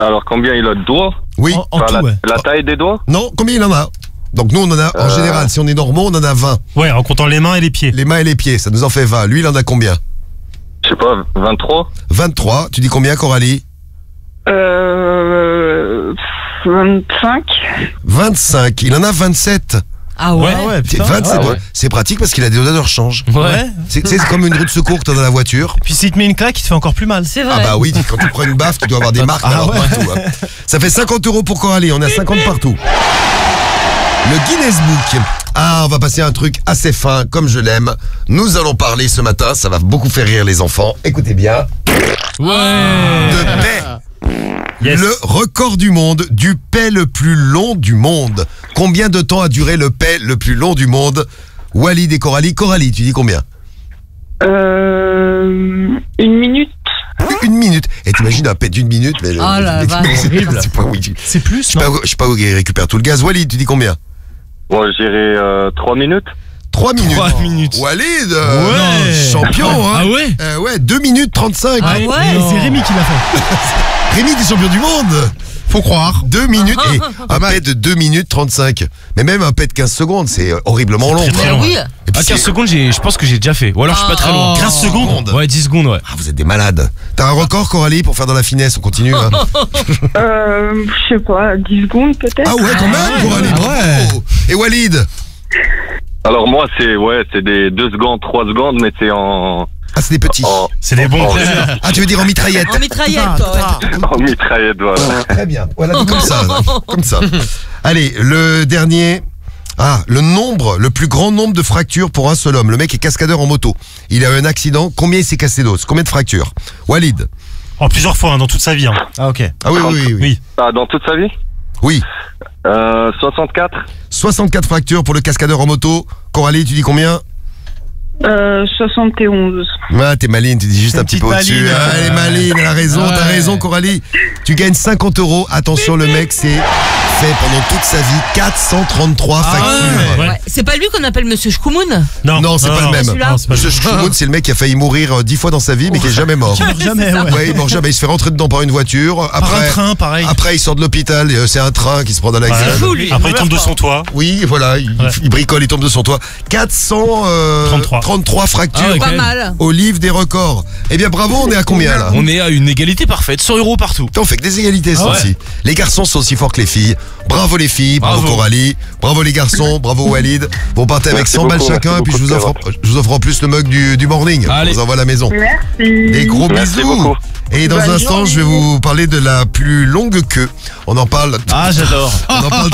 Alors, combien il a de doigts? Oui. En tout, ouais. La taille des doigts? Non, combien il en a? Donc nous, on en a, en général, si on est normaux, on en a 20. Ouais, en comptant les mains et les pieds. Les mains et les pieds, ça nous en fait 20. Lui, il en a combien? Je sais pas, 23? 23. Tu dis combien, Coralie? 25. 25. Il en a 27. Ah ouais. ouais, putain. 27. Ah ouais. C'est pratique parce qu'il a des odeurs de rechange. Ouais. C'est comme une roue de secours que t'as dans la voiture. Puis s'il te met une claque, il te fait encore plus mal. C'est vrai. Ah bah oui, quand tu prends une baffe, tu dois avoir des marques alors partout. Hein. Ça fait 50 € pour Coralie, on a 50 partout. Le Guinness Book. Ah, on va passer à un truc assez fin, comme je l'aime. Nous allons parler ce matin, ça va beaucoup faire rire les enfants. Écoutez bien. De paix. Yes. Le record du monde du paix le plus long du monde. Combien de temps a duré le paix le plus long du monde? Walid et Coralie. Coralie, tu dis combien? 1 minute. 1 minute. Et t'imagines un paix d'1 minute, mais Oh la vache. c'est pas oui. C'est plus, Je sais pas où il récupère tout le gaz. Walid, tu dis combien? Bon, je dirais 3 minutes. 3 minutes. 3 minutes. Walid, Ouais. champion, hein. Ah ouais? Ouais, 2 minutes 35. Ah ouais. Non. C'est Rémi qui l'a fait. Rémi, t'es champion du monde. Faut croire. 2 minutes et un paix de 2 minutes 35. Mais même un paix de 15 secondes, c'est horriblement long. très, très quoi. long. Oui. Et puis À 15 secondes, je pense que j'ai déjà fait. Ou alors je suis pas très loin. 15 secondes. Ouais, 10 secondes, ouais. Ah, vous êtes des malades. T'as un record, Coralie, pour faire dans la finesse. On continue. Hein. Je sais pas, 10 secondes peut-être. Ah ouais, quand même, Coralie. Bravo. Et Walid? Alors, moi, c'est des 2 secondes, 3 secondes, mais c'est en Ah, c'est des petits. C'est des bons plaisirs. Ah, tu veux dire en mitraillette? En mitraillette, toi. Ouais. mitraillette, voilà. Très bien. Voilà, donc comme ça. Comme ça. Allez, le dernier. Ah, le plus grand nombre de fractures pour un seul homme. Le mec est cascadeur en moto. Il a eu un accident. Combien il s'est cassé d'os? Combien de fractures? Walid? Oh, plusieurs fois, hein, dans toute sa vie. Hein. Ah, ok. Ah oui. Oui. Ah, dans toute sa vie? Oui. 64? 64 fractures pour le cascadeur en moto. Coralie, tu dis combien? 71. Ah, t'es maline, tu dis juste un petit peu petite au-dessus. maline. Ah, elle est maline, elle a raison, t'as raison, Coralie. Tu gagnes 50 €. Attention, le mec, c'est fait pendant toute sa vie 433 factures. ouais. Ouais. C'est pas lui qu'on appelle Monsieur Shkoumoun? Non, c'est pas le même. celui-là. Non, c'est pas Ce lui. Shkoumoun, c'est le mec qui a failli mourir 10 fois dans sa vie, mais qui est jamais mort. Qui meurt jamais, ouais. Ouais, il meurt jamais. Il se fait rentrer dedans par une voiture. Par un Après, train, pareil. après il sort de l'hôpital. C'est un train qui se prend dans la Ouais. gueule. fou, lui. Après, il tombe de son toit. Oui, voilà, il bricole, il tombe de son toit. 433 fractures Ah ouais, Pas quand même. mal. au livre des records. Eh bien, bravo, on est à combien là? On est à une égalité parfaite, 100 € partout. On fait que des égalités, ça ouais. aussi. Les garçons sont aussi forts que les filles. Bravo les filles, bravo Coralie, bravo les garçons, bravo Walid. Vous partez avec Merci 100 balles beaucoup, chacun, merci puis je beaucoup, vous offre en plus le mug du morning. Allez. On vous envoie à la maison. Merci. Des gros Merci bisous. beaucoup. Et dans Bonne un instant, journée. je vais vous parler de la plus longue queue. On en parle. Ah, j'adore. On en parle